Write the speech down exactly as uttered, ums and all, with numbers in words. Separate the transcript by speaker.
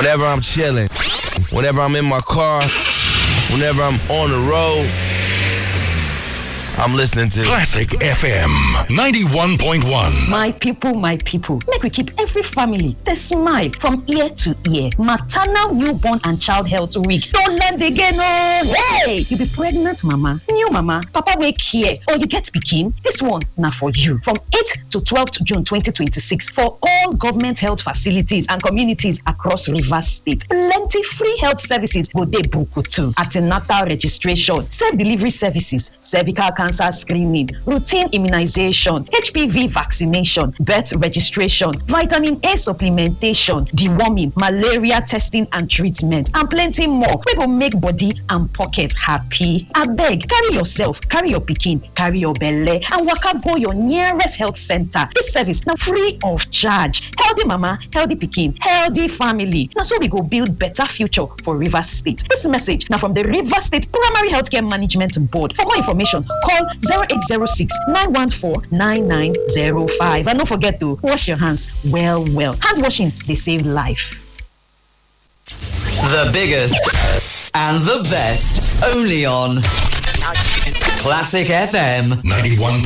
Speaker 1: Whenever I'm chilling, whenever I'm in my car, whenever I'm on the road, I'm listening to
Speaker 2: Classic F M ninety-one point one.
Speaker 3: My people, my people, make we keep every family the smile from ear to ear. Maternal, newborn, and child health week. Don't let the again, oh, hey! You be pregnant, mama, new mama, papa wake here, or you get pikin. This one now for you. From eighth to twelfth June twenty twenty-six for all government health facilities and communities across Rivers State. Plenty free health services go dey book too. Antenatal registration, self-delivery services, cervical cancer screening, routine immunization, H P V vaccination, birth registration, vitamin A supplementation, deworming, malaria testing and treatment, and plenty more. We go make body and pocket happy. Abeg, carry yourself, carry your pikin, carry your belle, and waka go your nearest health center. This service now free of charge. Healthy mama, healthy pikin, healthy family. Now so we go build better future for Rivers State. This message now from the Rivers State Primary Healthcare Management Board. For more information, call zero eight zero six, nine one four, nine nine zero five. And don't forget to wash your hands well, well. Hand washing, they save life.
Speaker 4: The biggest and the best, only on Classic F M
Speaker 2: ninety-one.